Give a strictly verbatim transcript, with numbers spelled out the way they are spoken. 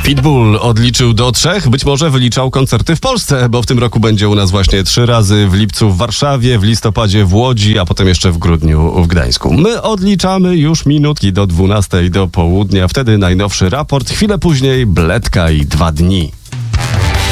Pitbull odliczył do trzech, być może wyliczał koncerty w Polsce, bo w tym roku będzie u nas właśnie trzy razy, w lipcu w Warszawie, w listopadzie w Łodzi, a potem jeszcze w grudniu w Gdańsku. My odliczamy już minutki do dwunastej do południa, wtedy najnowszy raport, chwilę później Bledka i dwa dni.